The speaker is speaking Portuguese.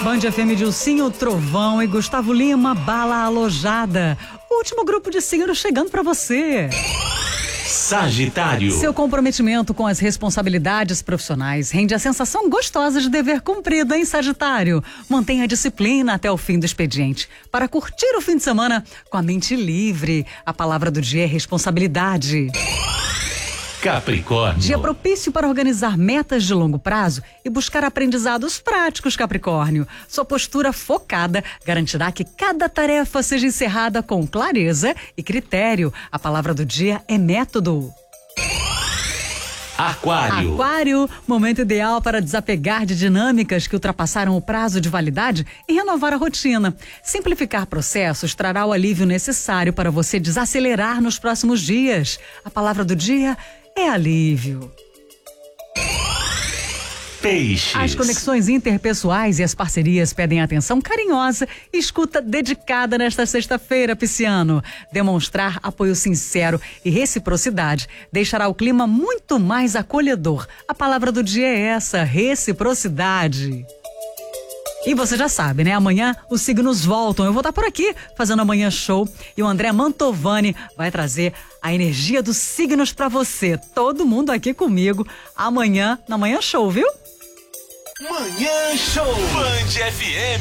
Band FM, Dilcinho, Trovão e Gustavo Lima, Bala Alojada. O último grupo de signos chegando pra você. Sagitário. Seu comprometimento com as responsabilidades profissionais rende a sensação gostosa de dever cumprido, hein, Sagitário? Mantenha a disciplina até o fim do expediente para curtir o fim de semana com a mente livre. A palavra do dia é responsabilidade. Capricórnio. Dia propício para organizar metas de longo prazo e buscar aprendizados práticos, Capricórnio. Sua postura focada garantirá que cada tarefa seja encerrada com clareza e critério. A palavra do dia é método. Aquário. Aquário, momento ideal para desapegar de dinâmicas que ultrapassaram o prazo de validade e renovar a rotina. Simplificar processos trará o alívio necessário para você desacelerar nos próximos dias. A palavra do dia é alívio. Peixes. As conexões interpessoais e as parcerias pedem atenção carinhosa e escuta dedicada nesta sexta-feira, pisciano. Demonstrar apoio sincero e reciprocidade deixará o clima muito mais acolhedor. A palavra do dia é essa, reciprocidade. E você já sabe, né? Amanhã os signos voltam. Eu vou estar por aqui fazendo amanhã show e o André Mantovani vai trazer a energia dos signos pra você. Todo mundo aqui comigo amanhã, na Manhã Show, viu? Manhã Show. Band FM.